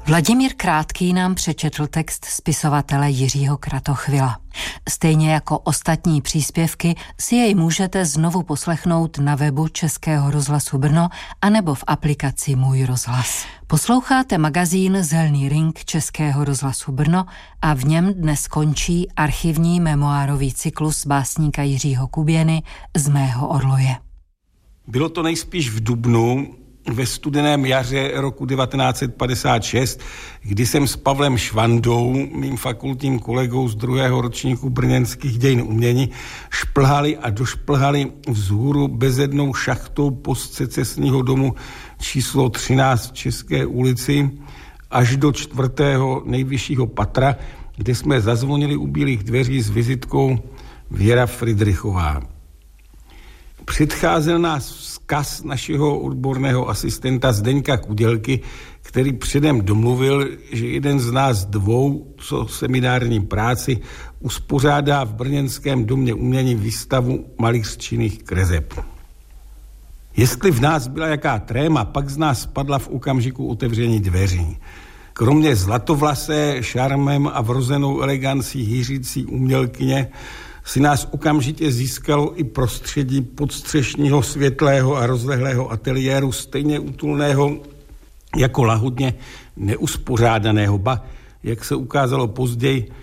Vladimír Krátký nám přečetl text spisovatele Jiřího Kratochvila. Stejně jako ostatní příspěvky si jej můžete znovu poslechnout na webu Českého rozhlasu Brno anebo v aplikaci Můj rozhlas. Posloucháte magazín Zelný ring Českého rozhlasu Brno a v něm dnes končí archivní memoárový cyklus básníka Jiřího Kuběny Z mého orloje. Bylo to nejspíš v dubnu, ve studeném jaře roku 1956, kdy jsem s Pavlem Švandou, mým fakultním kolegou z 2. ročníku brněnských dějin umění, šplhali a došplhali vzhůru bezednou šachtou postsecesního domu číslo 13 v České ulici až do 4. nejvyššího patra, kde jsme zazvonili u bílých dveří s vizitkou Věra Fridrichová. Předcházel nás vzkaz našeho odborného asistenta Zdeňka Kudělky, který předem domluvil, že jeden z nás dvou, co seminární práci, uspořádá v brněnském domě umění výstavu malířčinných kreseb. Jestli v nás byla jaká tréma, pak z nás spadla v okamžiku otevření dveří. Kromě zlatovlasé, šarmem a vrozenou elegancí hýřící umělkyně si nás okamžitě získalo i prostředí podstřešního světlého a rozlehlého ateliéru, stejně útulného jako lahodně neuspořádaného, ba, jak se ukázalo později,